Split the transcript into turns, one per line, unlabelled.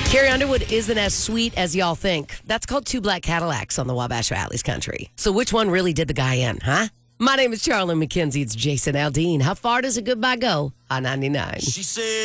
Carrie Underwood isn't as sweet as y'all think. That's called Two Black Cadillacs on the Wabash Valley's country. So which one really did the guy in, huh? My name is Charlie McKenzie. It's Jason Aldean. How far does a goodbye go on 99?
She said.